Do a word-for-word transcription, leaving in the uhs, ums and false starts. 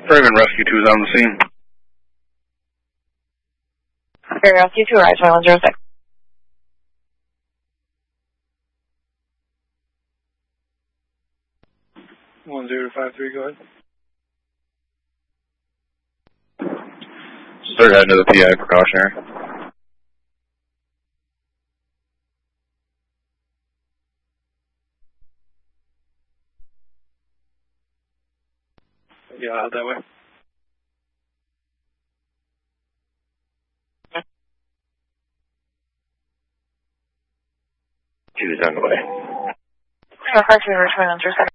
Bergen Rescue two is on the scene. Bergen Rescue two, right, one zero six. one zero five three, go ahead. Start heading to the P I precautionary. Yeah, out that way. Two is on the way. five two, return on zero seven.